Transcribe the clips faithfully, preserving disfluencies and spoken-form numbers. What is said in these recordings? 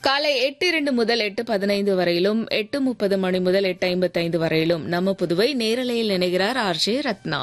காலை எட்டு இரண்டு முதல் எட்டு பதினைந்து வரையிலும் எட்டு முப்பது மணி முதல் எட்டு ஐம்பத்தைந்து வரையிலும் நம்ம புதுவை நேரலையில் இணைகிறார் ஆர் ஜே ரத்னா.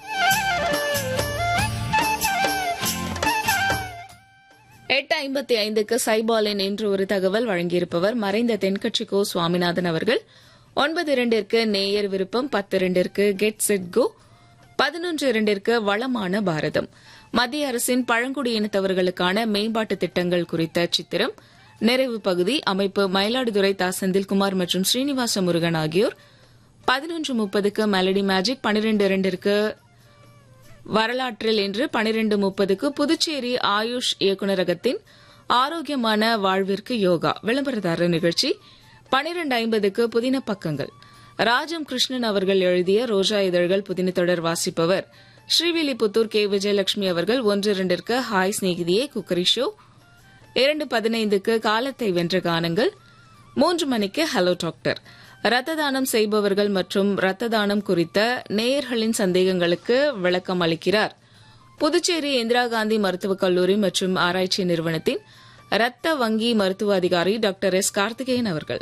எட்டு ஐம்பத்தி ஐந்துக்கு சைபாலின் இன்று ஒரு தகவல் வழங்கியிருப்பவர் மறைந்த தென்கட்சி கோ சுவாமிநாதன் அவர்கள். ஒன்பது இரண்டிற்கு நேயர் விருப்பம், பத்து இரண்டிற்கு கெட் செட் கோ, பதினொன்று இரண்டிற்கு வளமான பாரதம், மத்திய அரசின் பழங்குடியினத்தவர்களுக்கான மேம்பாட்டு திட்டங்கள் குறித்த சித்திரம், நிறைவு பகுதி, அமைப்பு மயிலாடுதுறை தா செந்தில்குமார் மற்றும் ஸ்ரீனிவாச முருகன் ஆகியோர். பதினொன்று முப்பதுக்கு மெலடி மேஜிக், பனிரெண்டு இரண்டிற்கு வரலாற்றில் இன்று, பனிரெண்டு முப்பதுக்கு புதுச்சேரி ஆயுஷ் இயக்குநரகத்தின் ஆரோக்கியமான வாழ்விற்கு யோகா விளம்பரதாரர் நிகழ்ச்சி, பனிரெண்டு ஐம்பதுக்கு புதின பக்கங்கள், ராஜம் கிருஷ்ணன் அவர்கள் எழுதிய ரோஜா இதழ்கள் புதின தொடர் வாசிப்பவர் ஸ்ரீவில்லிபுத்தூர் கே விஜயலட்சுமி அவர்கள். ஒன்று இரண்டிற்கு ஹாய் ஸ்நேகிதியே குக்கரி ஷோ, இரண்டு பதினைந்துக்கு காலத்தை வென்ற கானங்கள், மூன்று மணிக்கு ஹலோ டாக்டர், ரத்த தானம் செய்பவர்கள் மற்றும் ரத்த தானம் குறித்த நேயர்களின் சந்தேகங்களுக்கு விளக்கம் அளிக்கிறார் புதுச்சேரி இந்திரா காந்தி மருத்துவக் கல்லூரி மற்றும் ஆராய்ச்சி நிறுவனத்தின் ரத்த வங்கி மருத்துவ அதிகாரி டாக்டர் எஸ் கார்த்திகேயன் அவர்கள்.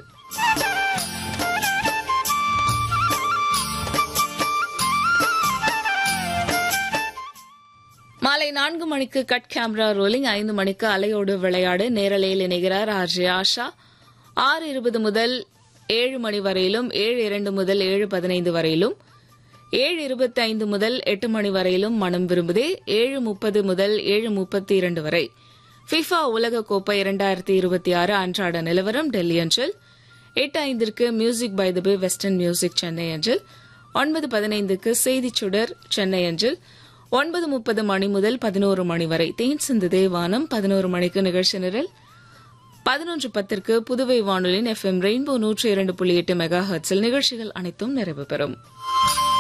மாலை நான்கு மணிக்கு கட் கேமரா ரோலிங், ஐந்து மணிக்கு அலையோடு விளையாடு நேரலையில் இணைகிறார் ஆர் ஜே ஆஷா. ஆறு இருபது முதல் ஏழு மணி வரையிலும், ஏழு இரண்டு முதல் ஏழு பதினைந்து வரையிலும், ஏழு இருபத்தி ஐந்து முதல் எட்டு மணி வரையிலும் மனம் விரும்புதே, ஏழு முப்பது முதல் ஏழு முப்பத்தி இரண்டு வரை ஃபிஃபா உலகக்கோப்பை இரண்டாயிரத்தி இருபத்தி ஆறு அன்றாட நிலவரம் டெல்லி அஞ்சல். எட்டு ஐந்திற்கு music by the pay western music Chennai அஞ்சல். ஒன்பது பதினைந்துக்கு செய்திச் சுடர் சென்னை அஞ்சல். ஒன்பது முப்பது மணி முதல் பதினோரு மணி வரை தேன் சிந்து தேவானம். பதினோரு மணிக்கு நிகழ்ச்சி நிரல். பதினொன்று பத்திற்கு புதுவை வானொலியின் எஃப் எம் ரெயின்போ நூற்றி இரண்டு புள்ளி எட்டு மெகா ஹெர்ட்ஸில் நிகழ்ச்சிகள் அனைத்தும் நிறைவு பெறும்.